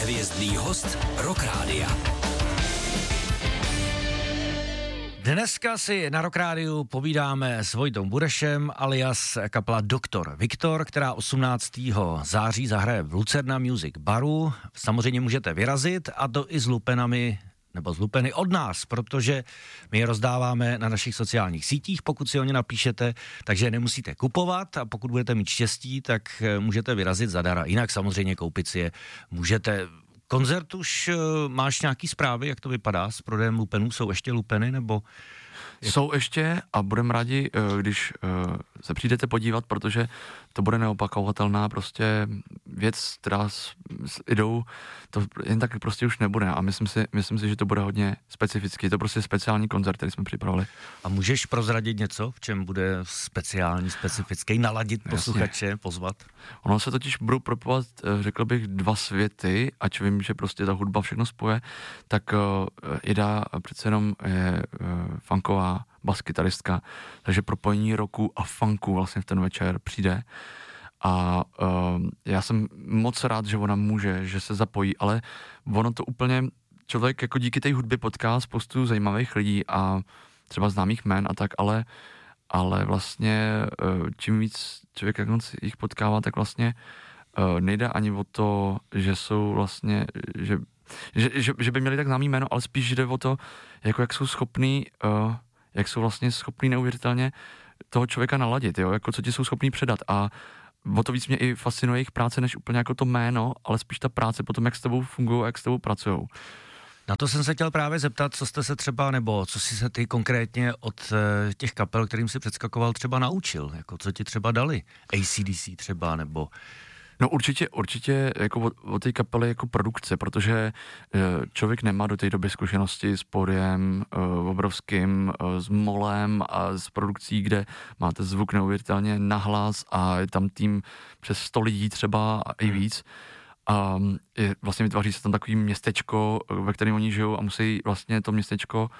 Hvězdný host Rock Rádia. Dneska si na Rock Rádiu povídáme s Vojtou Burešem alias kapela Doktor Viktor, která 18. září zahraje v Lucerna Music Baru. Samozřejmě můžete vyrazit, a to i s lupenami nebo z lupeny od nás, protože my je rozdáváme na našich sociálních sítích, pokud si o ně napíšete, takže nemusíte kupovat, a pokud budete mít štěstí, tak můžete vyrazit zadara. Jinak samozřejmě koupit si je můžete. Koncert už máš nějaký zprávy, jak to vypadá s prodejem lupenů? Jsou ještě lupeny, nebo? Jsou ještě a budeme rádi, když se přijdete podívat, protože to bude neopakovatelná prostě věc, která s idou, to jen tak prostě už nebude, a myslím si, že to bude hodně specifický, je to prostě speciální koncert, který jsme připravili. A můžeš prozradit něco, v čem bude specifický, naladit posluchače, pozvat? Ono se totiž budou propovat, řekl bych, dva světy, ač vím, že prostě ta hudba všechno spoje, tak Ida přece jenom je funková baskytaristka, takže propojení rocku a funku vlastně v ten večer přijde. A já jsem moc rád, že ona může, že se zapojí, ale ono to úplně, člověk jako díky té hudbě potká spoustu zajímavých lidí a třeba známých jmen a tak, ale vlastně čím víc člověk jak jich potkává, tak vlastně nejde ani o to, že jsou vlastně, že by měli tak známý jméno, ale spíš jde o to, jako jak jsou schopný, jak jsou vlastně schopný neuvěřitelně toho člověka naladit, jo, jako co ti jsou schopný předat, a o to víc mě i fascinuje jejich práce, než úplně jako to jméno, ale spíš ta práce potom, jak s tebou fungují a jak s tebou pracujou. Na to jsem se chtěl právě zeptat, co jste se třeba, nebo co jsi se ty konkrétně od těch kapel, kterým si předskakoval, třeba naučil, jako co ti třeba dali, AC/DC třeba, nebo... No určitě jako o té kapely jako produkce, protože člověk nemá do té doby zkušenosti s pódiem obrovským, s molem a s produkcí, kde máte zvuk neuvěřitelně nahlas a je tam tým přes 100 lidí třeba a i víc. A vlastně vytváří se tam takový městečko, ve kterém oni žijou, a musí vlastně to městečko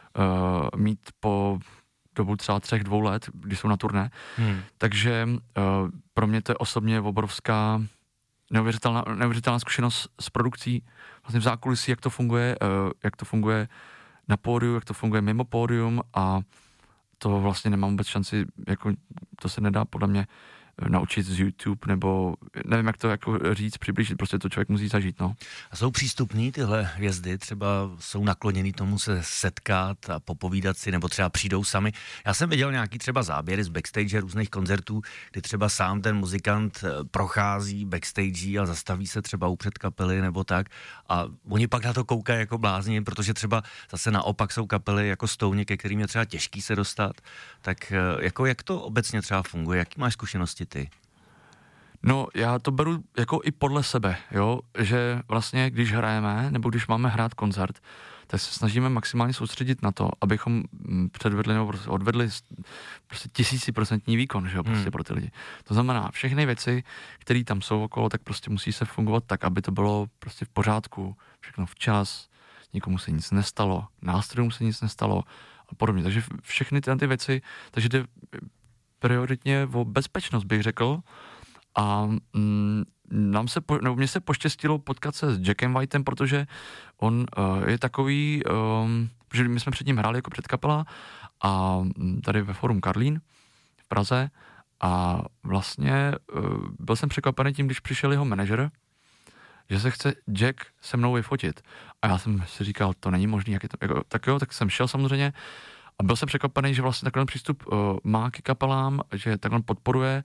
mít po dobu třeba 3-2 let, když jsou na turné. Takže pro mě to je osobně obrovská neuvěřitelná zkušenost s produkcí, vlastně v zákulisí, jak to funguje na pódiu, jak to funguje mimo pódium, a to vlastně nemám vůbec šanci, jako to se nedá podle mě naučit z YouTube, nebo nevím, jak to jako říct, přiblížit, prostě to člověk musí zažít, no. A jsou přístupní tyhle hvězdy, třeba jsou nakloněný tomu se setkat a popovídat si, nebo třeba přijdou sami. Já jsem viděl nějaký třeba záběry z backstage různých koncertů, kdy třeba sám ten muzikant prochází backstage a zastaví se třeba upřed kapely nebo tak, a oni pak na to koukají jako blázni, protože třeba zase naopak jsou kapely jako Stouni, ke kterým je třeba těžký se dostat. Tak jako jak to obecně třeba funguje, jaký máš zkušenosti ty? No, já to beru jako i podle sebe, jo, že vlastně když hrajeme, nebo když máme hrát koncert, tak se snažíme maximálně soustředit na to, abychom předvedli nebo prostě odvedli prostě 1000% výkon, že jo, prostě pro ty lidi. To znamená, všechny věci, které tam jsou okolo, tak prostě musí se fungovat tak, aby to bylo prostě v pořádku, všechno včas, nikomu se nic nestalo, nástrojům se nic nestalo a podobně. Takže všechny ty věci, takže jde prioritně o bezpečnost, bych řekl. A mně se poštěstilo potkat se s Jackem Whitem, protože on je takový, protože my jsme před ním hráli jako předkapela a tady ve Forum Karlín v Praze, a vlastně byl jsem překvapený tím, když přišel jeho manažer, že se chce Jack se mnou vyfotit. A já jsem si říkal, to není možný, jak je to, jako, tak jsem šel samozřejmě a byl jsem překvapený, že vlastně takový přístup má k kapelám, že takhle podporuje.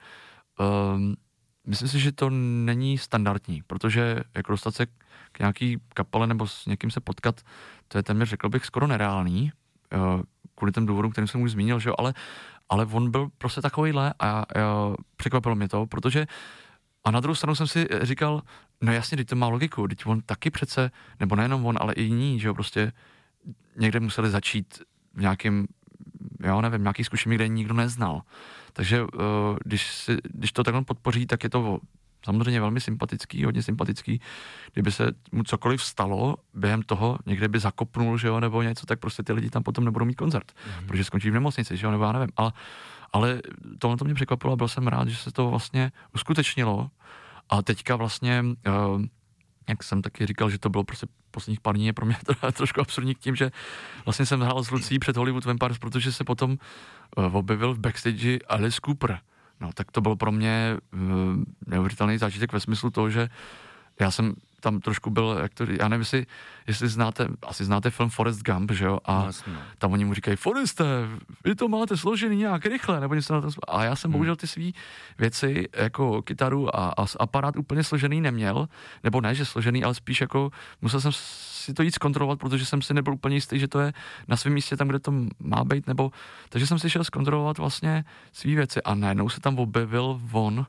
Myslím si, že to není standardní, protože jako dostat se k nějaký kapele nebo s někým se potkat, to je téměř, řekl bych, skoro nereálný, kvůli těm důvodům, kterým jsem už zmínil, že jo, ale on byl prostě takovýhle a překvapilo mě to, protože a na druhou stranu jsem si říkal, no jasně, teď to má logiku, teď on taky přece, nebo nejenom on, ale i jiní, že jo, prostě někde museli začít v nějakým, já nevím, nějaký zkušení, kde nikdo neznal. Takže když to takhle podpoří, tak je to samozřejmě velmi sympatický, hodně sympatický. Kdyby se mu cokoliv stalo během toho, někde by zakopnul, že jo, nebo něco, tak prostě ty lidi tam potom nebudou mít koncert, protože skončí v nemocnici, že jo, nebo já nevím. Ale tohle to mě překvapilo a byl jsem rád, že se to vlastně uskutečnilo. A teďka vlastně jak jsem taky říkal, že to bylo prostě posledních pár dní, je pro mě trošku absurdní k tím, že vlastně jsem hrál s Lucí před Hollywood Vampires, protože se potom objevil v backstage Alice Cooper. No, tak to byl pro mě neuvěřitelný zážitek ve smyslu toho, že já jsem tam trošku byl, já nevím, jestli znáte film Forrest Gump, že jo, a tam oni mu říkají, Forreste, vy to máte složený nějak rychle, nebo něco na tom. A já jsem bohužel ty svý věci, jako kytaru a aparát úplně složený neměl, nebo ne, že složený, ale spíš jako musel jsem si to jít zkontrolovat, protože jsem si nebyl úplně jistý, že to je na svém místě tam, kde to má být, nebo, takže jsem si šel zkontrolovat vlastně svý věci a najednou se tam objevil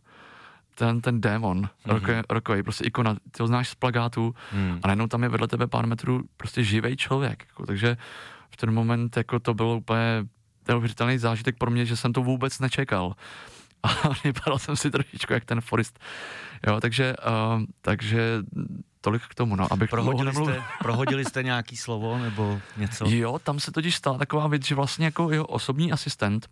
ten démon, rokový, prostě ikona, ty ho znáš z plagátu a najednou tam je vedle tebe pár metrů prostě živej člověk, jako, takže v ten moment jako to bylo úplně neuvěřitelný zážitek pro mě, že jsem to vůbec nečekal a vypadal jsem si trošičku jak ten Forrest, jo, takže tolik k tomu, no, abych prohodili jste nějaký slovo nebo něco? Jo, tam se totiž stala taková věc, že vlastně jako jeho osobní asistent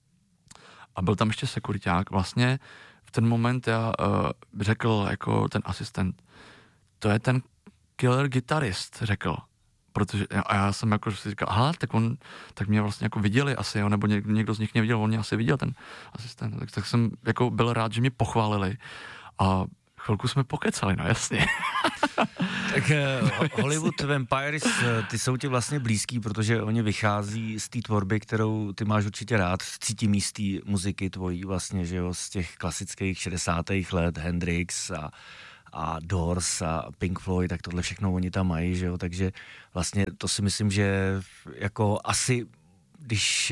a byl tam ještě sekuriťák, vlastně v ten moment já řekl jako ten asistent, to je ten killer gitarist, řekl. Protože, a já jsem jako si říkal, aha, tak mě vlastně jako viděli asi, jo, nebo někdo z nich mě viděl, on mě asi viděl, ten asistent. Tak jsem jako byl rád, že mě pochválili a chvilku jsme pokecali, no jasně. Tak Hollywood Vampires, ty jsou ti vlastně blízký, protože oni vychází z té tvorby, kterou ty máš určitě rád, cítím z té muziky tvojí vlastně, že jo, z těch klasických 60. let, Hendrix a Doors a Pink Floyd, tak tohle všechno oni tam mají, že jo, takže vlastně to si myslím, že jako asi, když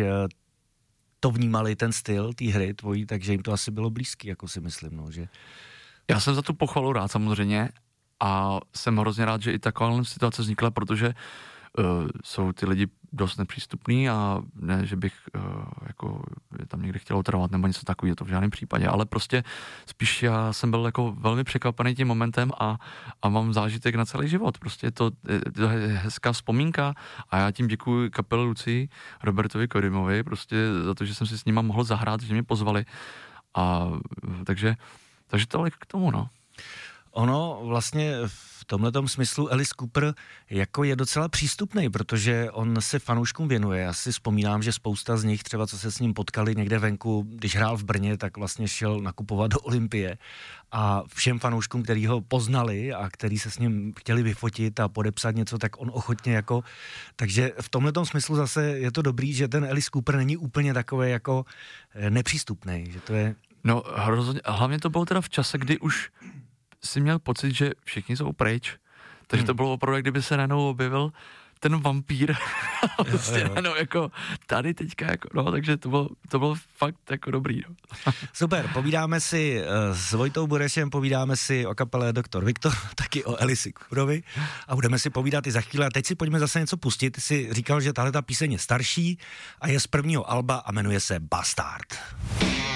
to vnímali ten styl, té hry tvojí, takže jim to asi bylo blízký, jako si myslím, no, že... Já jsem za tu pochvalu rád samozřejmě a jsem hrozně rád, že i taková situace vznikla, protože jsou ty lidi dost nepřístupný a ne, že bych jako tam někde chtěl otrvat nebo něco takového, to v žádném případě, ale prostě spíš já jsem byl jako velmi překvapený tím momentem a mám zážitek na celý život, prostě to je hezká vzpomínka a já tím děkuji kapele Luci, Robertovi Korimovi, prostě za to, že jsem si s nima mohl zahrát, že mě pozvali a takže tolik k tomu, no. Ono vlastně v tomhletom smyslu Alice Cooper jako je docela přístupný, protože on se fanouškům věnuje. Já si vzpomínám, že spousta z nich, třeba co se s ním potkali někde venku, když hrál v Brně, tak vlastně šel nakupovat do Olympie a všem fanouškům, který ho poznali a který se s ním chtěli vyfotit a podepsat něco, tak on ochotně jako... Takže v tomhletom smyslu zase je to dobrý, že ten Alice Cooper není úplně takový jako nepřístupný, že to je... No hrozně, hlavně to bylo teda v čase, kdy už si měl pocit, že všichni jsou pryč. Takže to bylo opravdu, kdyby se najednou objevil ten vampír. Prostě no, jako tady teďka, jako, no, takže to bylo fakt jako dobrý. No. Super, povídáme si s Vojtou Burešem, povídáme si o kapele Dr. Viktor, taky o Alici Cooperovi a budeme si povídat i za chvíli. A teď si pojďme zase něco pustit. Ty jsi říkal, že tahleta píseň je starší a je z prvního alba a jmenuje se Bastard.